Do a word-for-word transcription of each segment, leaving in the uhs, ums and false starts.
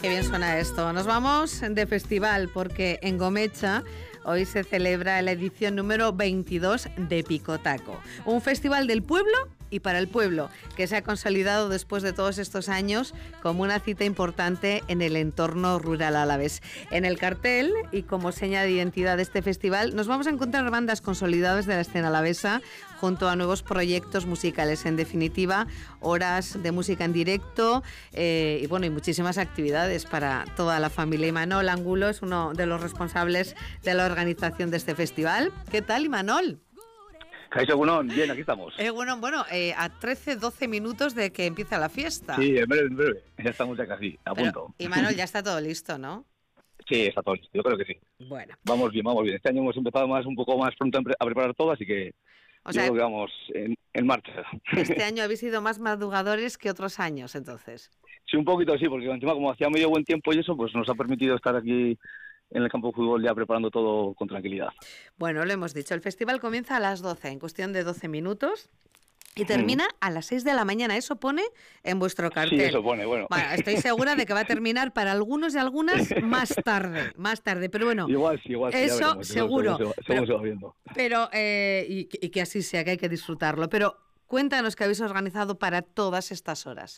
Qué bien suena esto. Nos vamos de festival porque en Gomecha hoy se celebra la edición número veintidós de Picotaco, un festival del pueblo y para el pueblo, que se ha consolidado después de todos estos años como una cita importante en el entorno rural alavés. En el cartel y como seña de identidad de este festival nos vamos a encontrar bandas consolidadas de la escena alavesa junto a nuevos proyectos musicales. En definitiva, horas de música en directo eh, y bueno, y muchísimas actividades para toda la familia. Imanol Angulo es uno de los responsables de la organización de este festival. ¿Qué tal, Imanol? Kaixo, Egunon, bien, aquí estamos. Eh, bueno, bueno, eh, a trece, doce minutos de que empiece la fiesta. Sí, en breve, en breve. Ya estamos ya casi, a Pero, punto. Imanol, ya está todo listo, ¿no? Sí, está todo listo, yo creo que sí. Bueno. Vamos bien, vamos bien. Este año hemos empezado más un poco más pronto a preparar todo, así que o yo sea, creo que vamos en, en marcha. Este año habéis sido más madrugadores que otros años, entonces. Sí, un poquito sí, porque encima como hacía medio buen tiempo y eso, pues nos ha permitido estar aquí en el campo de fútbol ya preparando todo con tranquilidad. Bueno, lo hemos dicho, el festival comienza a las doce, en cuestión de doce minutos. Y termina a las seis de la mañana, eso pone en vuestro cartel. Sí, eso pone, bueno. Bueno, estoy segura de que va a terminar para algunos y algunas más tarde, más tarde, pero bueno. Igual sí, igual sí. Eso veremos, seguro. Según pero, se va viendo. Pero, eh, y, y que así sea, que hay que disfrutarlo. Pero cuéntanos qué habéis organizado para todas estas horas.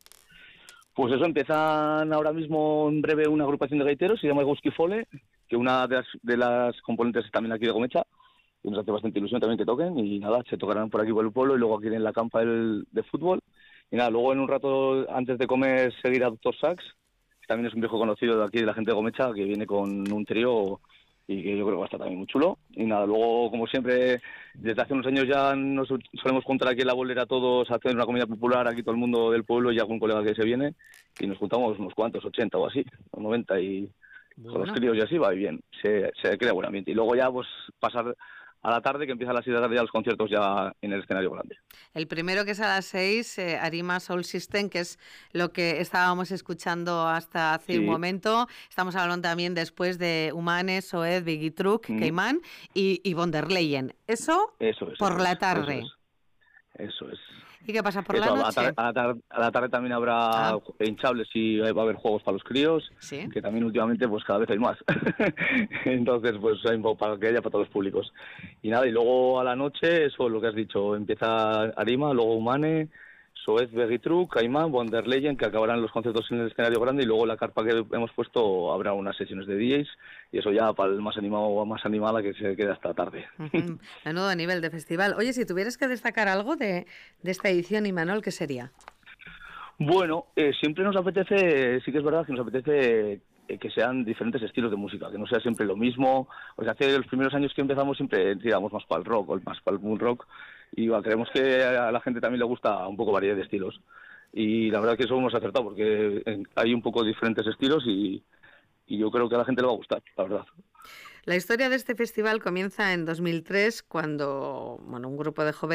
Pues eso, empiezan ahora mismo en breve una agrupación de gaiteros, se llama Eguski Fole, que una de las, de las componentes es también aquí de Gomecha, y nos hace bastante ilusión también que toquen, y nada, se tocarán por aquí por el pueblo, y luego aquí en la campa del, de fútbol, y nada, luego en un rato antes de comer seguirá Doctor Sax, que también es un viejo conocido de aquí de la gente de Gomecha, que viene con un trío y que yo creo que va a estar también muy chulo. Y nada, luego, como siempre, desde hace unos años ya nos solemos juntar aquí en la bolera todos a hacer una comida popular, aquí todo el mundo del pueblo y algún colega que se viene, y nos juntamos unos cuantos, ochenta o así, o noventa, y bueno, con los críos y así va bien, se, se crea buen ambiente. Y luego ya pues pasar a la tarde, que empiezan las siete de la tarde ya los conciertos ya en el escenario grande. El primero, que es a las seis, eh, Arima Soul System, que es lo que estábamos escuchando hasta hace sí. un momento. Estamos hablando también después de Humanes, Soed, Biggie Truck, mm. Cayman y, y von der Leyen. Eso, eso es, por eso la tarde. Eso es. Eso es. ¿Y qué pasa por Eso, la noche? A la, a, la tarde, a la tarde también habrá ah. hinchables y va a haber juegos para los críos, ¿sí? Que también últimamente pues cada vez hay más. Entonces pues hay un poco para que haya para todos los públicos. Y nada, y luego a la noche, eso lo que has dicho, empieza Arima, luego Humane, Soez, Begitru, Caimán, von der Leyen, que acabarán los conciertos en el escenario grande, y luego la carpa que hemos puesto habrá unas sesiones de D Js, y eso ya para el más animado o más animada que se quede hasta tarde. Uh-huh. Menudo nivel de festival. Oye, si tuvieras que destacar algo de, de esta edición, Imanol, ¿qué sería? Bueno, eh, siempre nos apetece, sí que es verdad que nos apetece eh, que sean diferentes estilos de música, que no sea siempre lo mismo. O sea, hace los primeros años que empezamos siempre tiramos más para el rock o más para el punk rock, y bueno, creemos que a la gente también le gusta un poco variedad de estilos. Y la verdad que eso hemos acertado, porque hay un poco diferentes estilos y, y yo creo que a la gente le va a gustar, la verdad. La historia de este festival comienza en dos mil tres, cuando bueno, un grupo de jóvenes